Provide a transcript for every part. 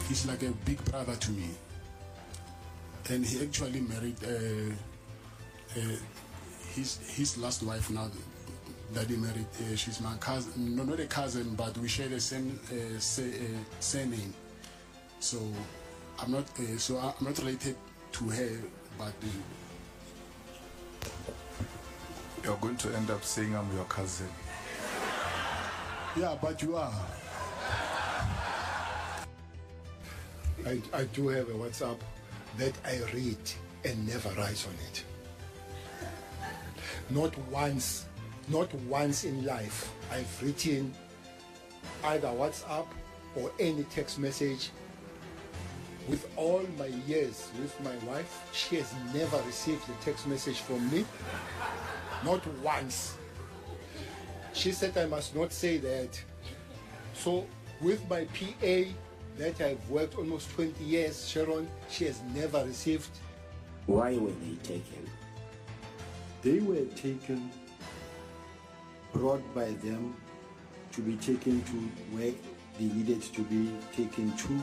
he's like a big brother to me. And he actually married his last wife now that he married. She's my cousin, no, not a cousin, but we share the same surname. So I'm not related to her, but you're going to end up saying I'm your cousin. Yeah, but you are. I do have a WhatsApp that I read and never write on it. Not once in life I've written either WhatsApp or any text message. With all my years with my wife, she has never received a text message from me. Not once. She said I must not say that. So with my PA that I've worked almost 20 years, Sharon, she has never received. Why were they taken? They were taken, brought by them to be taken to where they needed to be taken to.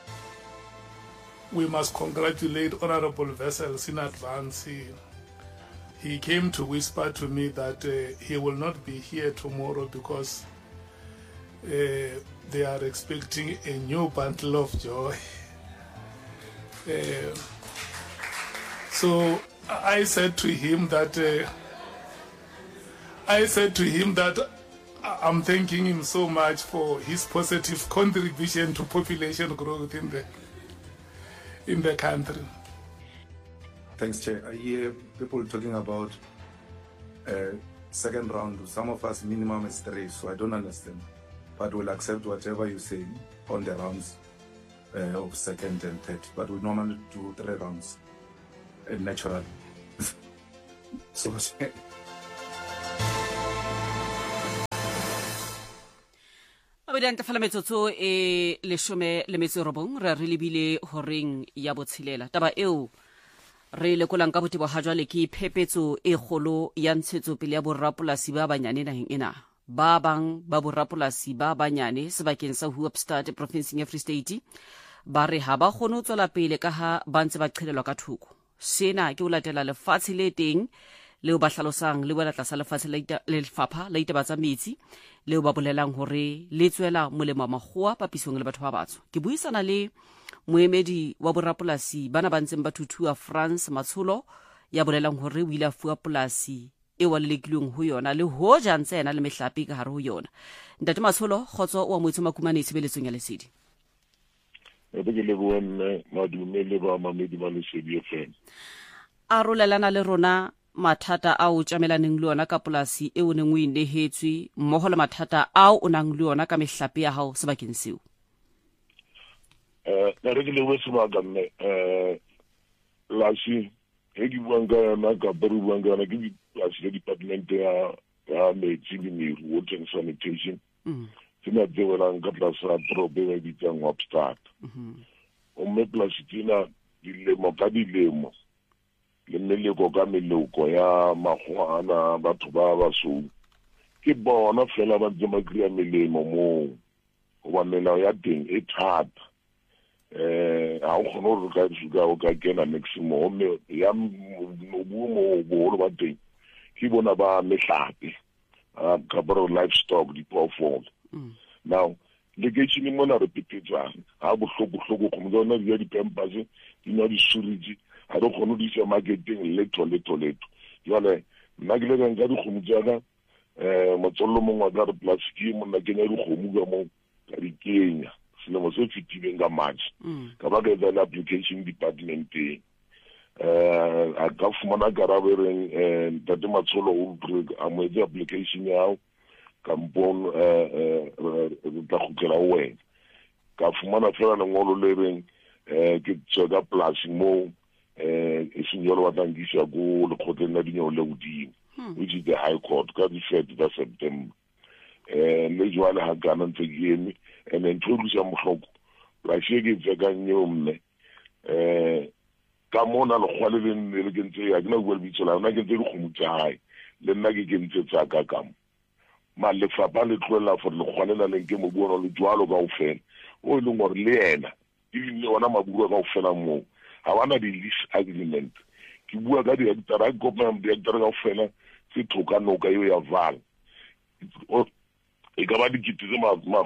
We must congratulate Honorable Wessels in advance. He came to whisper to me that he will not be here tomorrow because they are expecting a new bundle of joy. So I said to him that I'm thanking him so much for his positive contribution to population growth in the country. Thanks, Chair. I hear people talking about second round. Some of us minimum is 3, so I don't understand. But we'll accept whatever you say on the rounds of second and third. But we normally do 3 rounds, natural. So. Abedante fala metsotso e leshome le metso robong re lebile horeng ya botshelela taba eo re lekolang ka botebo ha jwale ke phepetso e kgolo ya ntshetso pele ya borapolasi ba banyane naheng ena ba bang ba borapolasi ba banyane sebakeng sa Hoopstad provinceng ya Free State ba re ha ba kgone ho tswela pele ka ha ba ntse ba qhelelwa ka thoko sena ke ho latela lefatshe le teng leo ba hlalosang le wela tlasa lefatshe le lefapha la ditaba tsa metsi leo ba bolelang hore le tswela molemo maghoa papisong le batho ba batsho ke buisana le moemedi wa borapolasi bana ba ntseng ba thuthuwa France Matsholo ya bolelang hore o ile a fuwa polasi e wa lelekilweng ho yona le hoja ntse ena le mehlapi ka hare ho yona ntate Matsholo khotso o amotse makumane sebeletsong ya lesedi ke le bone madume le ba mamedi ba lesedi FM a rolelana le rona mathata a o tjamelaneng le ona ka polasi e o neng o inehetswe mmoho le mathata a o nang le ona ka mehlapi ya hao sebakeng seo re ke le wese ba ka nne lasi e di buang ka yona ka bari buang ka yona ke lasi le department ya metsi le meru water and sanitation tsena tsewelang ka tlasa probe ba bitsang Hoopstad o me polasi tsena dilemo ka dilemo le meleko ka meloko ya magwana batho ba baso ke bona fela ba ntse ba kria melemo mo go ba melao ya teng e thata a o kgone go ka suka o ka kena maximum ya mo bo ba teng ke bona ba mehlapi ka bro livestock di perform now le ke tshini mona re pitetsang ha bohloko go mo di pampers di na di suriji ha do kgone di se marketing letho jwale nna ke le ka di kgomo tsaka motsolo mongwe ka re plastic mo nna kenya di kgomo ka mo ka di kenya selemo se fitileng ka March ka ba ka etsa application department a ka fumana karabo reng ntate Matsholo o a mo etsa application ya kampong re tla khutlela ho wena ka fumana fela lengolo le reng ke tsaka plus mo e signolo wa tangisa go le khotleng la dinyo le godimo which is the High Court ka di 3 September le jwale ha kana ntse yemi and introduce mohloko la shege tsaka nyomme ka mona le khwale le ke ntse ya ke na go bitsola na ke ntse go mutsa hai le nna ke ntse tsaka kam ma le fapa le tlola for le khwalela le ke mo bona le jwalo ka ofela o le ngore le yena even le ona maburu ka ofela mo ha wana di lease agreement ke bua ka di-hectare a kopana di-hectare ka ofela tse thokanoka eo ya val e ka ba dikete tse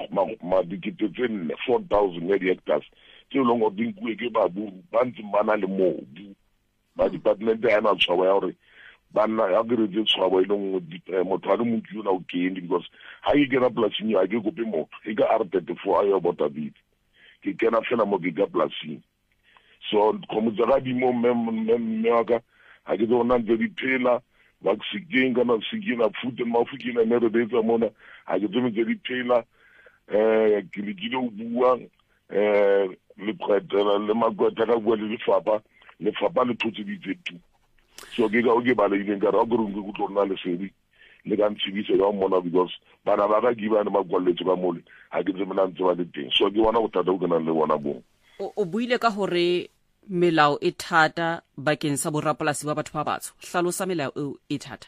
4,000 ya di-hectares tse e leng gore di nkuwe ke baburu ba ntseng ba na le mobu ba department ya na tshwabo ya gore banna ya geretse tshwabo e leng motho a le montsi o na o kene because ha ke kena polasing a ke kope motho e ka R34 a yo bota bit ke kena fela mo ke ka polasing so komo tsa ga di mo mme wa ka ha ke tsona ntse di phela ba tsikeng kana tsikeng a fute mafukeng a mere betsa mona ha ke tsone ntse di phela ke le o bua le pretela le makweta ka bua le lefapa le thotse ditse so ke ga o ke bala ile ka ra go rung go tlona le sebi le ka ntshibise ka mona because bana ba ka giba ne makwaletse ka mole ha ke tsema ntse ba le teng so ke bona botata o kana le bona bo o buile ka hore melao e thata bakeng sa borapolasi ba batho ba batsho hlalosa melao eo e thata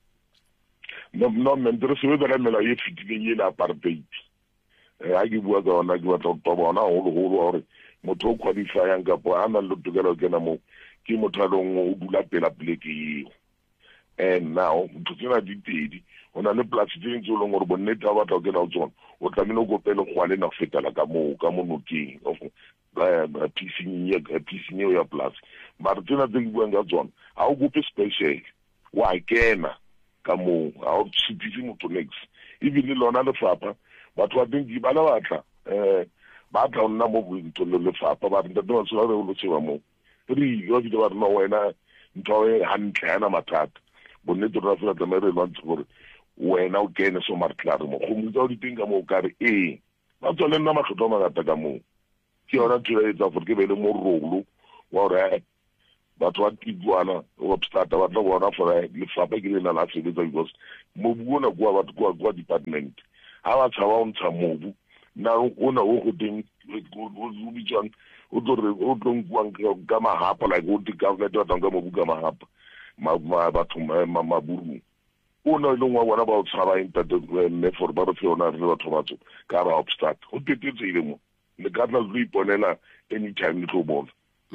no mentre se ve la melao e fitileng e la apartheid ha ke bua ka ona ke batla go bona holo hore motho o qualifyang ka po ana le tokelo ke na mo ke motho a leng o dula pela pleke eo and now motho tsena di tedi ona le polasi tse ntse o leng gore bonnete ba batla ke na o tsona o tlamehile go pele go ale na fetela ka mo nokeng of piecing eo ya polasi mara tsena tse ke buang ka tsona ha o gope special wa kena ka mo ha o tshitise motho next ebile lona lefapha batho ba teng ba la batla o nna mo bontlo le lefapha ba ntate ba tsela re o lotseba mo re yo di ba rena wena ntho e hantle ana mathata bonnete re fela tsamere le ntse gore wena o kene so martlare mo go mutsa o diteng ka mo ka re ba tsole nna makgetho a mangata ka mo ke yona tsela e tsa gore ke be le mo rolo wa gore batho ba tidwana o obstata ba tla bona fora lefapha ke le la sebetsa because mobu ona kwa batho kwa department ha ba tshaba o ntsha mobu na ona o go teng o bitswang o tlo nkuang ka mahapa like o di government wa tanga mobu ka mahapa batho maburu ona ile ngwa bona ba o tshaba intate ne for ba re tsona re batho batho ka ba obstat o tetetse ile mo le ka tla go iponela anytime le tlo bona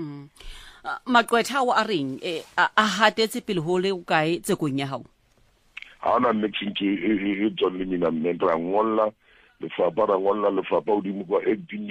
maqwetha wa reng a hatetse pele ho le kae tsekong ya hao ha ona mixing to e tsone le mina mme ra ngolla lefapha o di mo kwa acting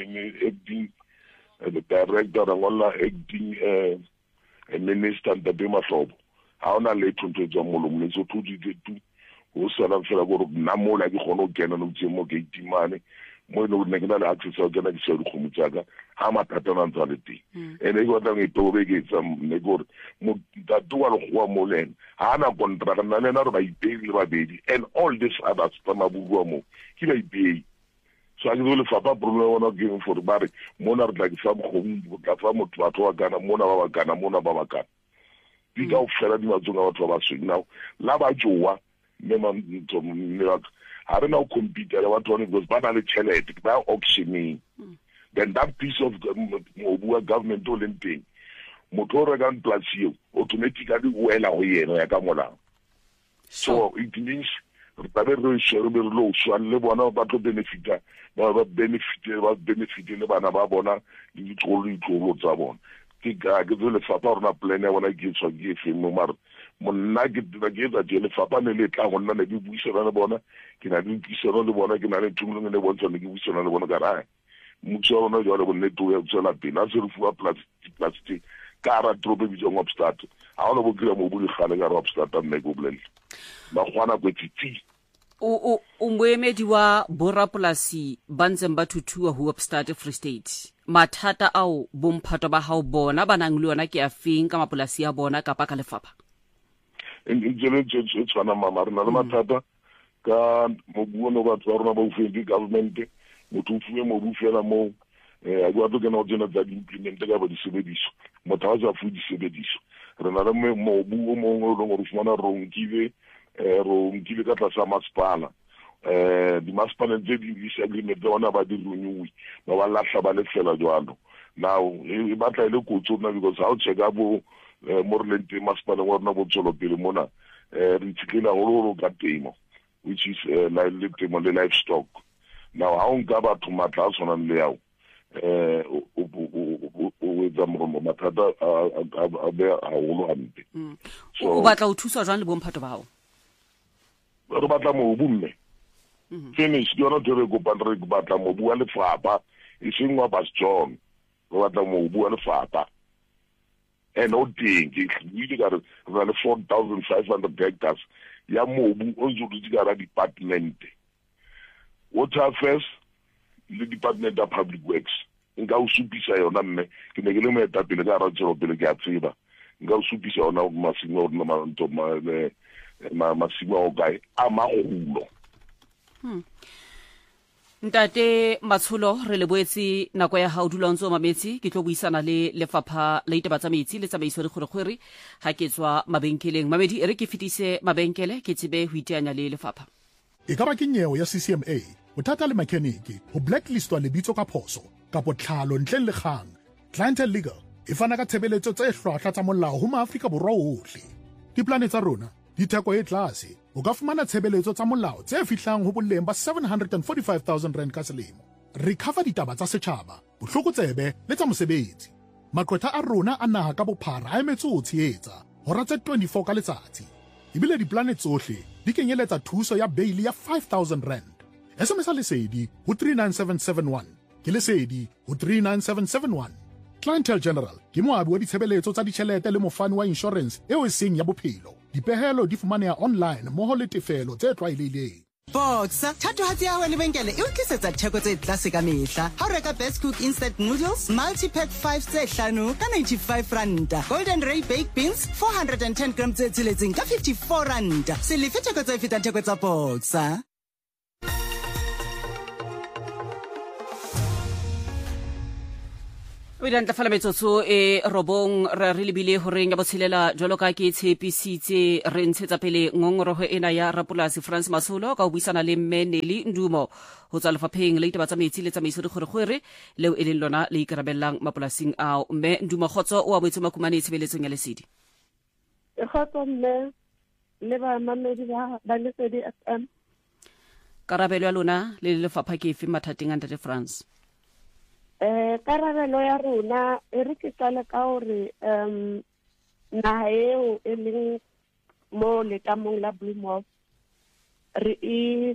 the director ra ngolla acting minister Ntate Mahlobo ha ona le tlhontho tswa molomo le so thuditse tu o sala fela go nna mo la ke gone o kena no tsemo ke itimane mo no ne ke na le access o kena ke se di khomutsaga ha mathata na ntse le teng ene go tla ngitobe ke tsa ne gore mo tatu wa go mo lena ha na contract na lena re ba ipei le babedi and all this others tsa mabua mo ke ba ipei so a ke le fapa problem ona ke for bare mona re tla ke fa go tla fa motho batho wa kana mona ba ba kana di ka o fela di matsonga batho ba swing now la ba jowa me mantso me ha re na o compete le batho ne because ba na le chelete ba auctioning then that piece of government o lenteng motho re ka ntlasio automatically o ela go yena ya ka molao so it means re tabe re share be re lo swan le bona ba tlo benefita ba benefit le bana ba bona le ditlolo tsa bona ke ga ke le fapa rona plan ya bona ke tswa ke fe mo mar monna ke tla ke tsa le fapa ne le tla gonna le buisana le bona ke na le buisana le bona ke na le tumelo ne bontsha le buisana le bona ka ra mutso ona jo le bonne to ya tsela pena se re fuwa plastic ka ra trobe bi jong obstat ha ona bo kira mo buli khale ka obstat mme go blele ba gwana go titi o moemedi wa borapolasi ba ntseng ba thuthuwa ho Upstart Free State mathata ao bomphato ba hao bona ba nang le yona ke afeng ka mapolasi a bona ka ka lefapha njele tswana mama re na le mathata ka mobu no batho ba rona ba ufeng government motho ufuwe mo bufela mo a go ke no tsena tsa implement ka ba di sebediso motho a ja fu di sebediso re na le mobu o mongwe o lo fumana ronkile ka tlasa masepala di masepala tse di disagreement bona ba di renewwe ba ba lahla ba le fela jwalo now e batla ile kotso na because how checka bo morlente masepala wa rona bo tsolo pele mona re tsikela go ka temo which is like le temo le livestock now how nka batho matla a tshwana le yao ka moromo mathata a be a holo hampe. o batla o thusa jwang le bomphato bao? Re batla mobu mme. Finish ke yona tere go re batla mobu wa lefapha e seng wa Bas John. Re batla mobu wa lefapha. And o teng ke ile ka re na le 4,500 hectares ya mobu o ntse di ka ra department. Water Affairs le Department of Public Works. Nka o supisa yona mme ke ne ke le moetapele ka ra tsero pele ke a tseba. Nka o supisa yona masimo na manto masimo o kae a magolo. Ntate Matsholo re le boetse nako ya ha o dula ntse o mametsi ke tlo buisana le lefapha la ditaba tsa metsi le tsamaiso dikgwerekgwere ha ke tswa mabenkeleng. Mamedi ere ke fetise mabenkele ke tsebe ho iteanya le lefapha. E ka ba ke nyewe ya CCMA bothata le mechanic ho blacklistwa lebitso ka phoso kapo tlhalo ntleng le kgang. Clientele Legal e fana ka tshebeletso tse hlwahlwa tsa molao ho Maafrika Borwa ohle. Diplane tsa rona di theko e tlase o ka fumana tshebeletso tsa molao tse fihlang ho boleng ba 745,000 rand ka selemo. Re cover ditaba tsa setjhaba, bohlokotsebe le tsa mosebetsi. Maqwetha a rona a naha ka bophara a emetse ho tshehetsa hora tse 24 ka letsatsi. Ebile diplane tsohle di kenyeletsa thuso ya bail ya 5,000 rand. SMS lesedi ho 39771 ke lesedi ho 39771. Clientele General ke moabi wa ditshebeletso tsa ditjhelete le mofani wa insurance eo e seng ya bophelo. Dipehelo di fumaneha online moho le tefelo tse tlwaelehileng. Boxer, thatohatsi ya hao lebenkele e o tlisetsa theko tse tlase ka mehla. Ha o reka Best Cook Instant Noodles, Multi-Pack 5 tse 5 ka 95 ranta. Golden Ray Baked Beans, 410 grams tse tsheletseng ka 54 ranta. Se lefe theko tse fetang theko tsa Boxer. O dantla fala metsotso e robong re lebile horeng ya botshelela jwalo ka ke tshepisitse re ntshetsa pele ngongoroho ena ya rapolasi Frans Masolo ka o buisana le Meneli Ndumo ho tswa lefapheng le ditaba tsa metsi le tsamaiso dikgwerekgwere leo e leng lona le ikarabellang mapolasing ao. Mme Ndumo khotso o a boetse makumane tshebeletsong ya lesedi. E khotso mme le ba mamedi ba lesedi FM. Karabelo ya lona le lefapha ke efe mathateng a Ntate Frans? Karabelo ya rona e re ke tsale ka hore naha eo e leng mo letamong la Blue Moss re e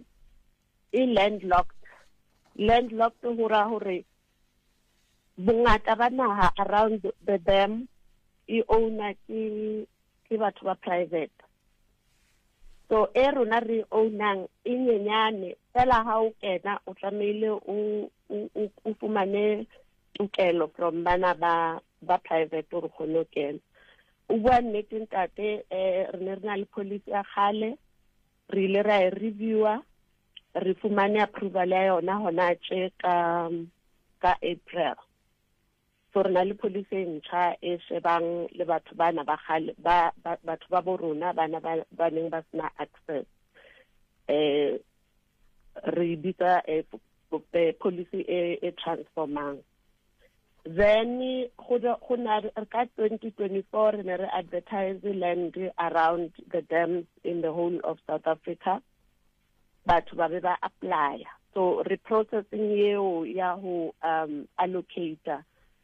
landlocked hora hore bongata ba naha around the dam e owna ke batho ba private. So e rona re ownang e nyenyane fela ha o kena o tlamehile o fumane tokelo from bana ba private o kgone kena. O bua nnete ntate re ne re na le policy ya khale re ile ra e reviewer re fumane approval ya yona hona tje ka April. So re na le policy ntjha e shebang le batho bana ba khale batho ba borona bana ba neng ba sna access. Re bitsa policy e transformang. Then go na ka 2024 ne re advertise land around the dams in the whole of South Africa. Batho ba be ba apply. So reprocessing eo ya ho allocate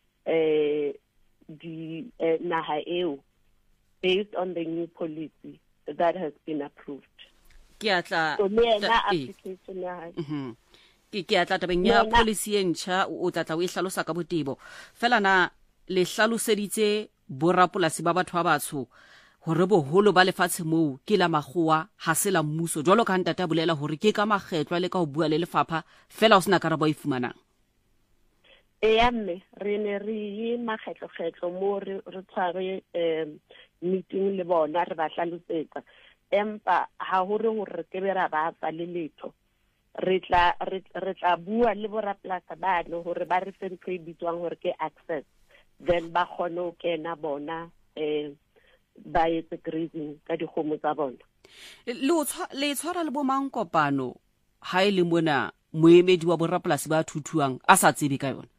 the naha eo based on the new policy that has been approved. Ke atla so application ya ke atla tabeng ya policy e ntjha o tlatla o e hlalosa ka botebo fela na le hlaloseditse borapolasi ba batho ba batsho hore boholo ba lefatshe moo ke la magoa ha se la mmuso jwalo ka ntata bolela hore ke ka makgetlo le ka o bua le lefapha fela o sena karabo e fumanang. Mme re ne re makgetlo mo re tshware meeting le bona re ba hlalosetsa empa ha hore ke be ra ba fa le letho re tla bua le borapolasi bano hore ba re sentse e bitswang hore ke access then ba kgone ho kena bona ba etse grazing ka dikgomo tsa bona. Le tshwara le bo mang kopano ha e le mona moemedi wa borapolasi ba thuthuang a sa tsebe ka yona?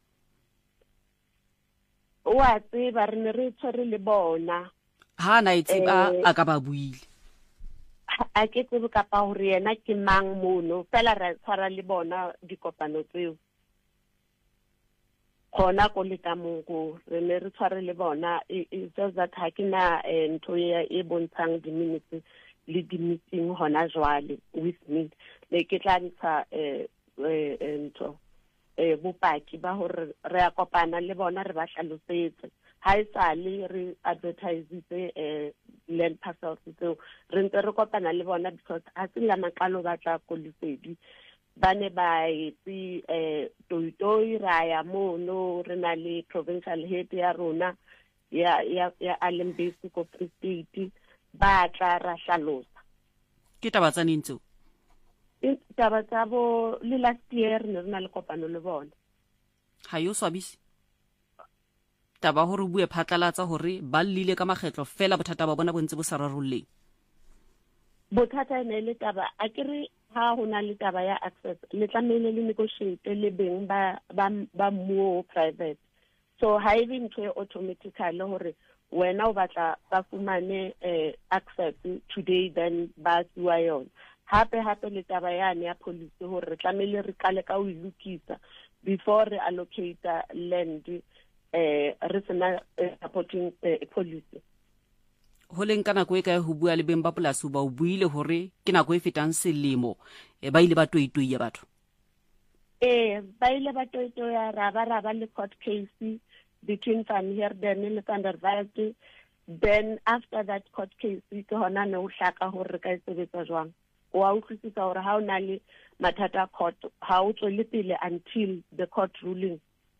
Wa tseba re ne re tshware le bona ha na itseba a ka ba buile a ke tsebe ka pa hore yena ke mang mono fela re tshwara le bona dikopano tseo khona ko le ka mongo re ne re tshware le bona it's just that ha ke na ntho e bontshang di-minutes le di-meeting hona jwale with me le ke tla ntsha ntho bopaki ba hore re a kopana le bona re ba hlalosetse ha e sale re advertise land parcels tseo re ntse re kopana le bona because ha se la maqalo ba tla ko lesedi ba ne ba itse toitoi ra ya mono re na le provincial head ya rona ya Alembisi ko Free State ba tla ra hlalosa ke taba tsa nintso taba tsa bo le last year ne re na le kopano le bona ha yo swabisi taba hore bue phatlalatsa hore ba lile ka makgetlo fela bothata ba bona bontse bo sa rarolleng bothata ne le taba a kere ha hona le taba ya access le tlamele le negotiate le beng ba mo private so ha e been to automatically hore wena o batla ka fumane access today then ba tswa yona hape le taba yane ya police hore re tlamele re kale ka o ilukisa before re allocate land re sena supporting police ho leng kana go e kae ho bua le beng ba polasi ba o buile hore ke nako e fetang selemo ba ile ba toitoi ya batho ba ile ba toitoi ya raba le court case between Van Heerden le Van der Walt then after that court case ke hona ne o hlaka hore re ka sebetsa jwang wa utlwisisa hore ha o na le mathata court ha o tswele pele until the court ruling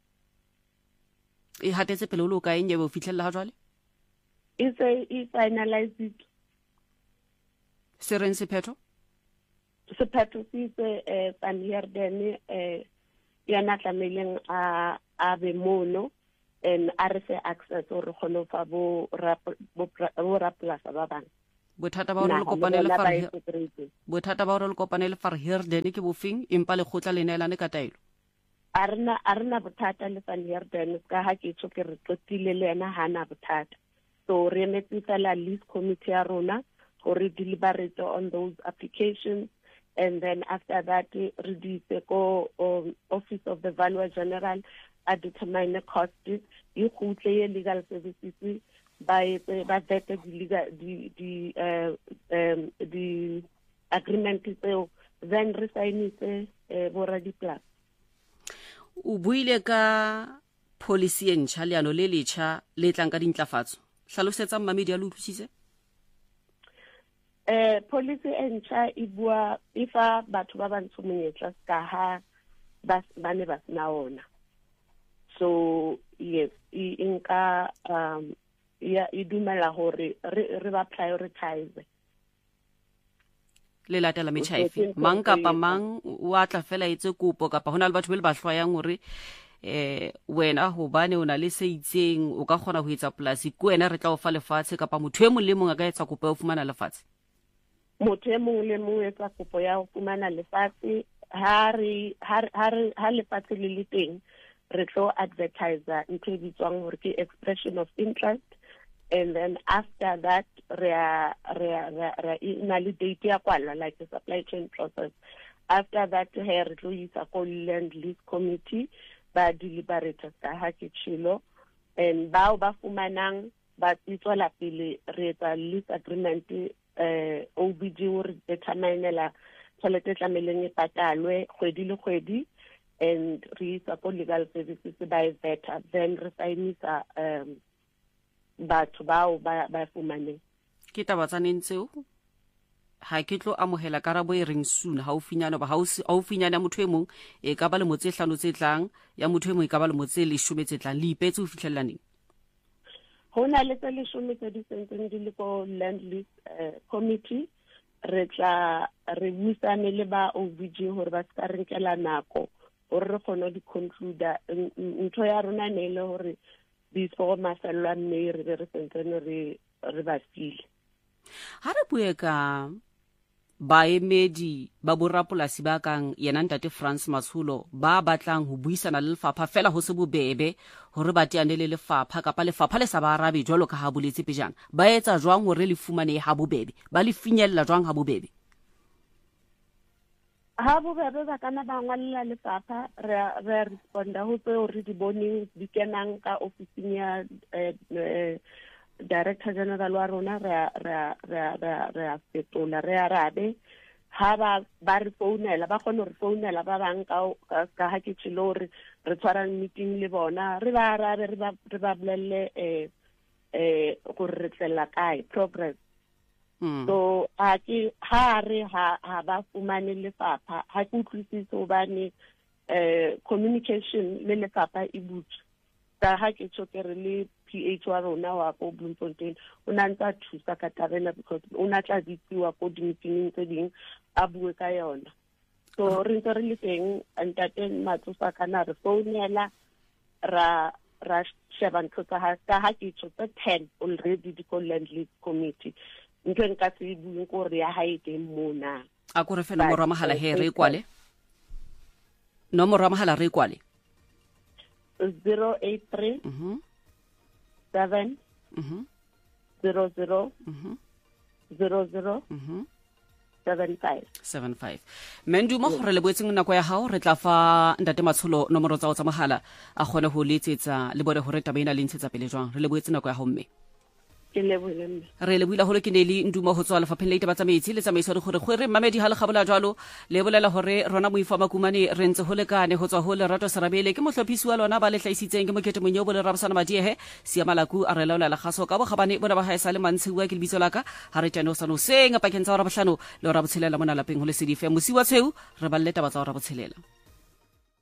e hatetse pele o lo ka enye bo fitlhella ha jwale e finalized it Seren sephetho se Van Heerden yana tlameleng a be mono and RSA access or khono fa bo rapolasa ba bang bothata ba hore le kopane le Van Heerden ke bofeng empa le khotla le neelane ka taelo arna bothata le Van Heerden ka ha ke tso ke re tlotile le ena hana bothata so re emetse la list committee ya rona gore deliberate on those applications and then after that re di ko office of the valuer general a determine the cost you khutle legal services by that the agreement tseo then re signise bora di plan o buile ka policy e ntšha leano le letšha le tlang ka dintlafatso hlalosetsa mmamedi ya le utlwisitse policy e ntšha e bua ifa batho ba bantsho monyetla ska ha ba ne ba sena ona so yes inka ya idumela hore re ba prioritize le latela metšhaife mang kapa mang wa tla fela etse kopo kapa hona le batho ba le ba hlwayang hore wena hobane o na le se itseng o ka kgona ho etsa polasi ko wena re tla o fa lefatshe kapa motho e mong le mong a ka etsa kopo ya ho fumana lefatshe motho e mong le mong etsa kopo ya ho fumana lefatshe ha lefatshe le le teng re tlo advertiser ntho e bitswang hore ke expression of interest and then after that na le date ya kwala like the supply chain process after that re tlo isa ko land lease committee ba deliberate ka ha ke tshilo and bao ba fumanang ba tswela pele re etsa lease agreement OBG hore determine la tšhelete tlameleng e patalwe kgwedi le kgwedi and re isa ko legal services by better then re signisa batho bao ba fumaneng ke taba tsa nentseo ha ke tlo amohela karabo e reng soon ha o finyana ba ha o finyana motho e mong e ka ba le motse 5 tse tlang ya motho e mong e ka ba le motse 10 tse tlang le ipetse o fitlhellaneng hona le tse 10 tse di sentseng di le ko land lease committee re tla re busane le ba OVG hore ba ska re nkela nako hore re kgone di conclude ntho ya rona ne le hore before mafello a May re be re sentsene re ba file ha re bue ka baemedi ba borapolasi ba kang yena ntate France Matshulo ba batlang ho buisana le lefapha fela ho se bobebe hore ba teane le lefapha kapa lefapha le sa ba arabe jwalo ka ha boletse pejana ba etsa jwang hore le fumane ha bobebe ba le finyella jwang ha bobebe ha bobebe ba kana ba ngwalela lefapha re responda ho tseo re di boneng di kenang ka ofising ya Director General wa rona re a fetola re arabe ha ba re founela ba kgone re founela ba bang ka ha ke tshilo re tshwara meeting le bona re ba arabe re ba bolelle go re tlela kae progress. So ha ba fumane lefapha ha ke utlwisise hobane communication le lefapha e butse ka ha ke tshokere le PH wa rona wa ko Bloemfontein o na ntse a thusa ka tabela because o na tla ditsiwa ko di-meeting tse ding a bue ka yona. So re ntse re le teng Ntate Matsosa kana re founela ra sheba ntho tsa ha ke tshotse 10 already di ko land lease committee ntho nka se bue ko re ya hae teng mona a ko re fe nomoro ya mahala he re kwale nomoro ya mahala re kwale 083 7 00 00 75 Mendumo re le boetseng nako ya hao re tla fa Ntate Matsholo nomoro tsa o tsa mahala a gone go letsetsa le bone gore taba ena le ntshetsa pele jwang re le boetseng nako ya hao mme re le buila holo ke ne le Ndumo ho tswa lefapheng la ditaba tsa metsi le tsamaiso gore re mamedi ha le gabola jwalo le bolela hore rona moifo makumane re ntse ho lekane ho tswa ho Lerato Serabele ke mohlophisi wa lona ba le tlaisitseng ke mokete monyo bo le Rabasana Madiehe Siamalaku a re laola la gaso ka bo gabane bona ba haesa le mantshiwa ke lebitso laka ha re tjano sa no senga pakeng tsa ra bohlano le ra botshelela mona lapeng ho le sedife mosi wa tsheu re ba le taba tsa ra botshelela